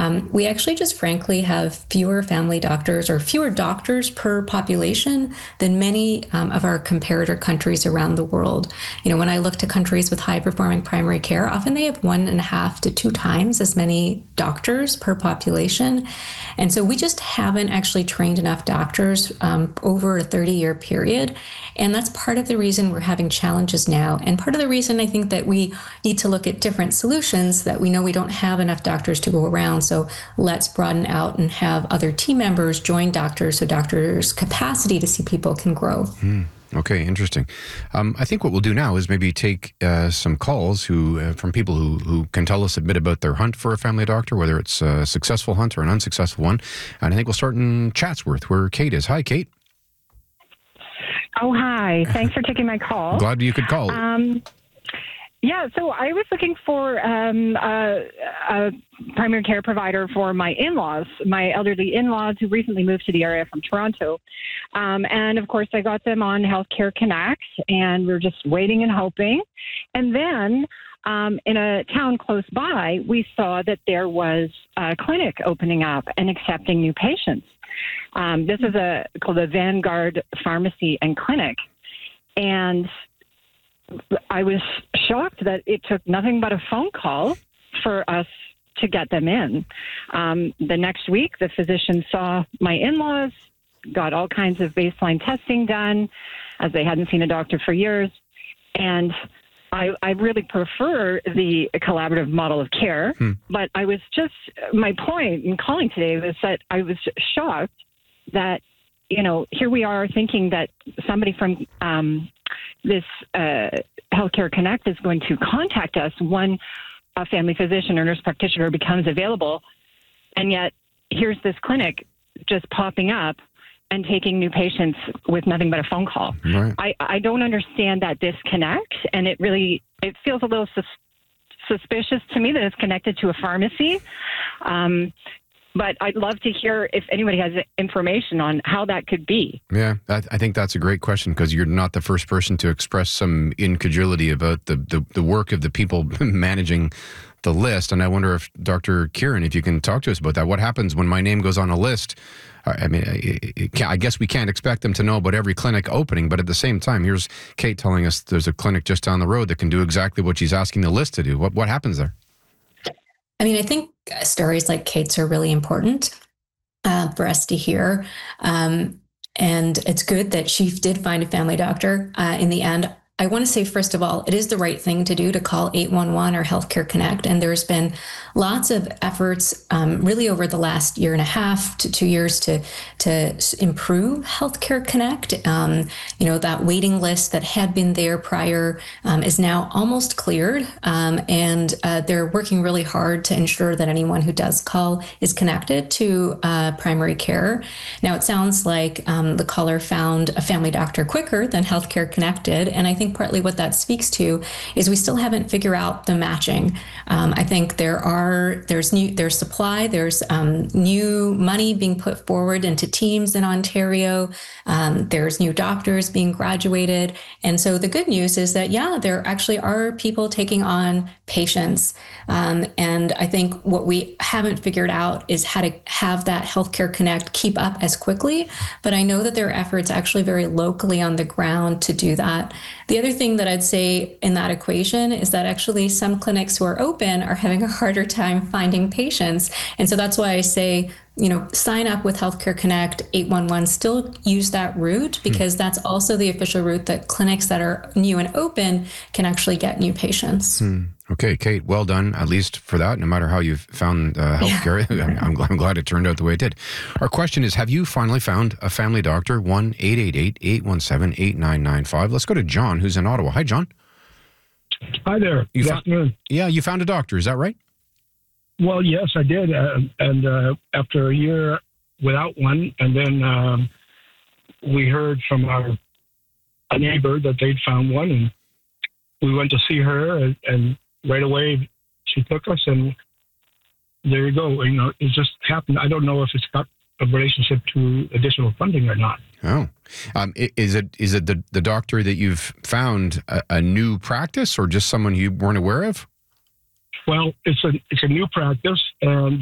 We actually just frankly have fewer family doctors or fewer doctors per population than many of our comparator countries around the world. When I look to countries with high performing primary care, often they have 1.5 to 2 times as many doctors per population. And so we just haven't actually trained enough doctors over a 30-year period. And that's part of the reason we're having challenges now. And part of the reason I think that we need to look at different solutions, that we know we don't have enough doctors to go around. So let's broaden out and have other team members join doctors so doctors' capacity to see people can grow. Okay, interesting. I think what we'll do now is maybe take some calls from people who can tell us a bit about their hunt for a family doctor, whether it's a successful hunt or an unsuccessful one. And I think we'll start in Chatsworth, where Kate is. Hi, Kate. Oh, hi. Thanks for taking my call. Glad you could call. Yeah, so I was looking for a primary care provider for my in-laws, my elderly in-laws who recently moved to the area from Toronto. And, of course, I got them on Healthcare Connect, and we're just waiting and hoping. And then in a town close by, we saw that there was a clinic opening up and accepting new patients. This is called the Vanguard Pharmacy and Clinic. And I was shocked that it took nothing but a phone call for us to get them in. The next week, the physician saw my in-laws, got all kinds of baseline testing done, as they hadn't seen a doctor for years. And I really prefer the collaborative model of care. But my point in calling today was that I was shocked that, here we are thinking that somebody from this Healthcare Connect is going to contact us when a family physician or nurse practitioner becomes available. And yet here's this clinic just popping up and taking new patients with nothing but a phone call. Right. I don't understand that disconnect. And it feels a little suspicious to me that it's connected to a pharmacy. But I'd love to hear if anybody has information on how that could be. Yeah, I think that's a great question, because you're not the first person to express some incredulity about the work of the people managing the list. And I wonder if Dr. Kieran, if you can talk to us about that. What happens when my name goes on a list? I mean, I guess we can't expect them to know about every clinic opening, but at the same time, here's Kate telling us there's a clinic just down the road that can do exactly what she's asking the list to do. What happens there? I mean, I think stories like Kate's are really important for us to hear. And it's good that she did find a family doctor in the end. I want to say, first of all, it is the right thing to do to call 811 or Healthcare Connect. And there's been lots of efforts really over the last 1.5 to 2 years to improve Healthcare Connect. That waiting list that had been there prior is now almost cleared. And they're working really hard to ensure that anyone who does call is connected to primary care. Now, it sounds like the caller found a family doctor quicker than Healthcare Connected. And I think partly what that speaks to is we still haven't figured out the matching. I think there's supply, there's new money being put forward into teams in Ontario. There's new doctors being graduated. And so the good news is that, there actually are people taking on patients. And I think what we haven't figured out is how to have that Healthcare Connect keep up as quickly. But I know that there are efforts actually very locally on the ground to do that. The other thing that I'd say in that equation is that actually some clinics who are open are having a harder time finding patients. And so that's why I say, sign up with Healthcare Connect, 811, still use that route, because that's also the official route that clinics that are new and open can actually get new patients. Okay, Kate, well done, at least for that, no matter how you've found healthcare. Yeah. I'm glad it turned out the way it did. Our question is, have you finally found a family doctor? 1-888-817-8995. Let's go to John, who's in Ottawa. Hi, John. Hi there. Good afternoon. Yeah, you found a doctor, is that right? Well, yes, I did. And after a year without one, and then we heard from a neighbor that they'd found one, and we went to see her, and right away she took us, and there you go. It just happened. I don't know if it's got a relationship to additional funding or not. Oh, is it the doctor that you've found a new practice, or just someone you weren't aware of? Well, it's a new practice, and